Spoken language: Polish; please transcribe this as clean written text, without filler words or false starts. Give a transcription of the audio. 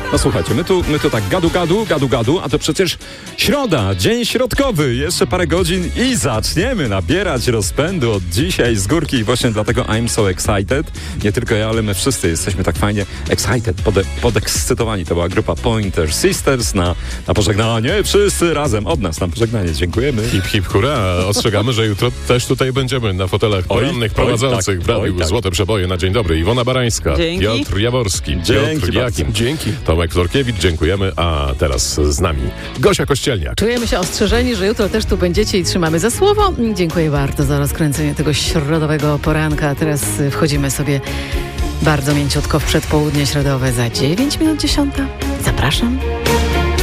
No słuchajcie, my tu tak gadu, a to przecież środa, dzień środkowy, jeszcze parę godzin i zaczniemy nabierać rozpędu od dzisiaj z górki i właśnie dlatego I'm so excited. Nie tylko ja, ale my wszyscy jesteśmy tak fajnie excited, podekscytowani. To była grupa Pointer Sisters na pożegnanie. Wszyscy razem od nas na pożegnanie. Dziękujemy. Hip, hip, hura. Ostrzegamy, że jutro też tutaj będziemy na fotelach porannych prowadzących w radiu Złote Przeboje na Dzień Dobry. Iwona Barańska, Dzięki. Piotr Jaworski, Dzięki Piotr Jakim, bardzo. dzięki. Tomek Florkiewicz, dziękujemy, a teraz z nami Gosia Kościelniak. Czujemy się ostrzeżeni, że jutro też tu będziecie i trzymamy za słowo. Dziękuję bardzo za rozkręcenie tego środowego poranka. Teraz wchodzimy sobie bardzo mięciutko w przedpołudnie środowe za 9 minut 10. Zapraszam.